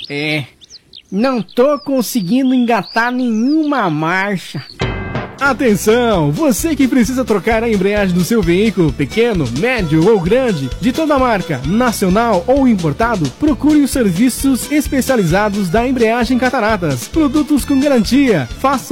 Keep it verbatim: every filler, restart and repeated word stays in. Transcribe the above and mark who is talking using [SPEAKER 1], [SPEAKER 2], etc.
[SPEAKER 1] É, não tô conseguindo engatar nenhuma marcha.
[SPEAKER 2] Atenção! Você que precisa trocar a embreagem do seu veículo, pequeno, médio ou grande, de toda marca, nacional ou importado, procure os serviços especializados da Embreagem Cataratas. Produtos com garantia. Faça